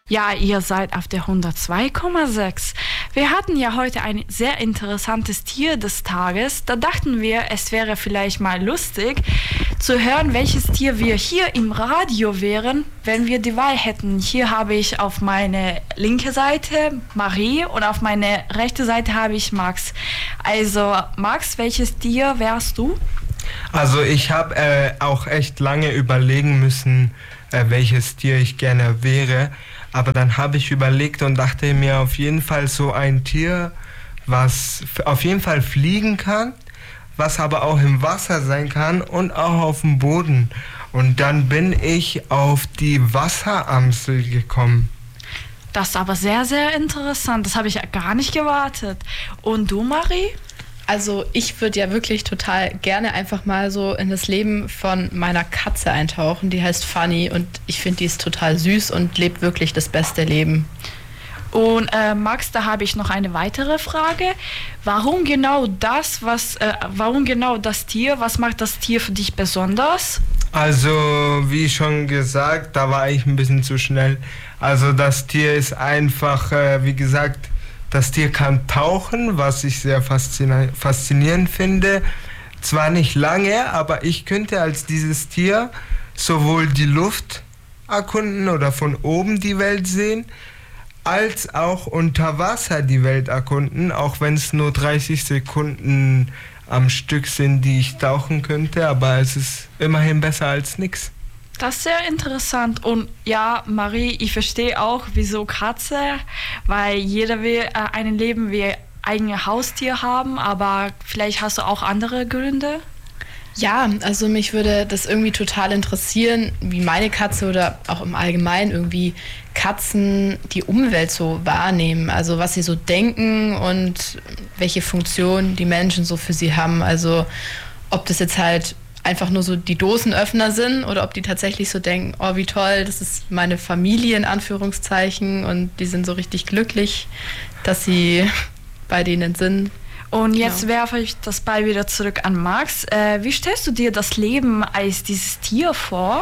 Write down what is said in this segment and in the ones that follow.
Ja, ihr seid auf der 102,6. Wir hatten ja heute ein sehr interessantes Tier des Tages. Da dachten wir, es wäre vielleicht mal lustig zu hören, welches Tier wir hier im Radio wären, wenn wir die Wahl hätten. Hier habe ich auf meine linke Seite Marie und auf meine rechte Seite habe ich Max. Also Max, welches Tier wärst du? Also ich habe auch echt lange überlegen müssen, welches Tier ich gerne wäre. Aber dann habe ich überlegt und dachte mir auf jeden Fall so ein Tier, was auf jeden Fall fliegen kann, was aber auch im Wasser sein kann und auch auf dem Boden. Und dann bin ich auf die Wasseramsel gekommen. Das ist aber sehr, sehr interessant. Das habe ich gar nicht gewartet. Und du, Marie? Also ich würde ja wirklich total gerne einfach mal so in das Leben von meiner Katze eintauchen. Die heißt Fanny und ich finde, die ist total süß und lebt wirklich das beste Leben. Und Max, da habe ich noch eine weitere Frage. Warum genau das Tier? Was macht das Tier für dich besonders? Also, wie schon gesagt, da war ich ein bisschen zu schnell. Also das Tier ist einfach, wie gesagt, das Tier kann tauchen, was ich sehr faszinierend finde. Zwar nicht lange, aber ich könnte als dieses Tier sowohl die Luft erkunden oder von oben die Welt sehen, als auch unter Wasser die Welt erkunden, auch wenn es nur 30 Sekunden am Stück sind, die ich tauchen könnte, aber es ist immerhin besser als nichts. Das ist sehr interessant. Und ja, Marie, ich verstehe auch, wieso Katze, weil jeder will ein Leben wie ein Haustier haben, aber vielleicht hast du auch andere Gründe? Ja, also mich würde das irgendwie total interessieren, wie meine Katze oder auch im Allgemeinen irgendwie Katzen die Umwelt so wahrnehmen, also was sie so denken und welche Funktion die Menschen so für sie haben. Also ob das jetzt halt einfach nur so die Dosenöffner sind oder ob die tatsächlich so denken, oh wie toll, das ist meine Familie in Anführungszeichen und die sind so richtig glücklich, dass sie bei denen sind. Und jetzt werfe ich das Ball wieder zurück an Max. Wie stellst du dir das Leben als dieses Tier vor?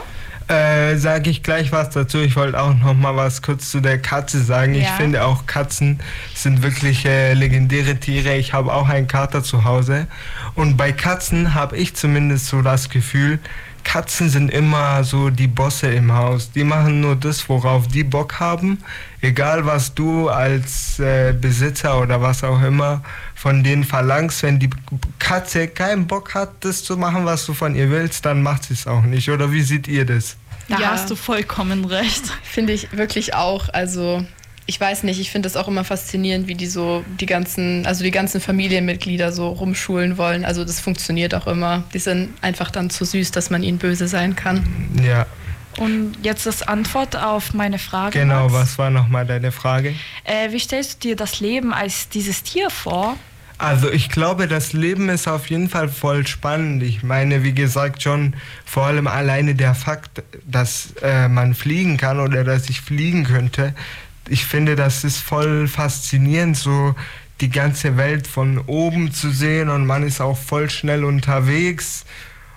Sage ich gleich was dazu. Ich wollte auch noch mal was kurz zu der Katze sagen. Ja. Ich finde auch Katzen sind wirklich legendäre Tiere. Ich habe auch einen Kater zu Hause. Und bei Katzen habe ich zumindest so das Gefühl, Katzen sind immer so die Bosse im Haus. Die machen nur das, worauf die Bock haben. Egal, was du als Besitzer oder was auch immer von denen verlangst. Wenn die Katze keinen Bock hat, das zu machen, was du von ihr willst, dann macht sie es auch nicht. Oder wie seht ihr das? Da hast du vollkommen recht. Finde ich wirklich auch. Also ich weiß nicht, ich finde es auch immer faszinierend, wie die ganzen Familienmitglieder so rumschulen wollen. Also das funktioniert auch immer. Die sind einfach dann zu süß, dass man ihnen böse sein kann. Ja. Und jetzt das Antwort auf meine Frage. Genau, Max. Was war nochmal deine Frage? Wie stellst du dir das Leben als dieses Tier vor? Also ich glaube, das Leben ist auf jeden Fall voll spannend. Ich meine, wie gesagt, schon vor allem alleine der Fakt, dass man fliegen kann oder dass ich fliegen könnte. Ich finde, das ist voll faszinierend, so die ganze Welt von oben zu sehen und man ist auch voll schnell unterwegs.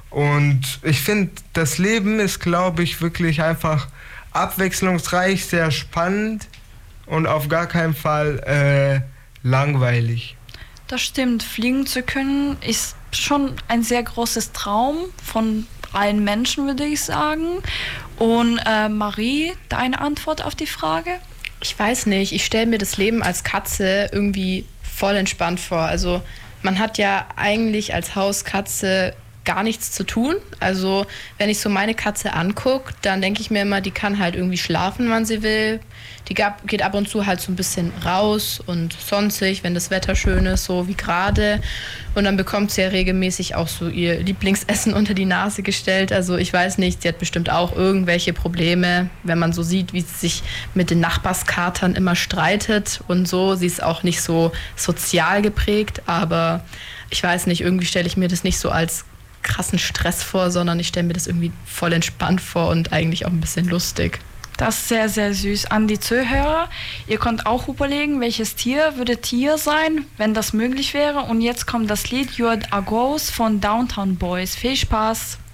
Und ich finde, das Leben ist, glaube ich, wirklich einfach abwechslungsreich, sehr spannend und auf gar keinen Fall langweilig. Das stimmt. Fliegen zu können ist schon ein sehr großes Traum von allen Menschen, würde ich sagen. Und Marie, deine Antwort auf die Frage? Ich weiß nicht. Ich stelle mir das Leben als Katze irgendwie voll entspannt vor. Also man hat ja eigentlich als Hauskatze gar nichts zu tun. Also wenn ich so meine Katze angucke, dann denke ich mir immer, die kann halt irgendwie schlafen, wann sie will. Die geht ab und zu halt so ein bisschen raus und sonstig, wenn das Wetter schön ist, so wie gerade. Und dann bekommt sie ja regelmäßig auch so ihr Lieblingsessen unter die Nase gestellt. Also ich weiß nicht, sie hat bestimmt auch irgendwelche Probleme, wenn man so sieht, wie sie sich mit den Nachbarskatern immer streitet und so. Sie ist auch nicht so sozial geprägt, aber ich weiß nicht, irgendwie stelle ich mir das nicht so als krassen Stress vor, sondern ich stelle mir das irgendwie voll entspannt vor und eigentlich auch ein bisschen lustig. Das ist sehr, sehr süß. An die Zuhörer, ihr könnt auch überlegen, welches Tier würde Tier sein, wenn das möglich wäre. Und jetzt kommt das Lied You're a Ghost von Downtown Boys. Viel Spaß!